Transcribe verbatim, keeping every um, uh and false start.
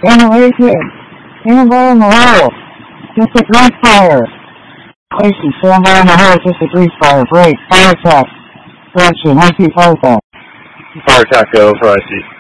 Ventilation. Standby on the hole. Just a grease fire. Station, standby on the hole. Just a grease fire. Break. Fire attack. Correction. I see fire attack. Fire attack, go for I C.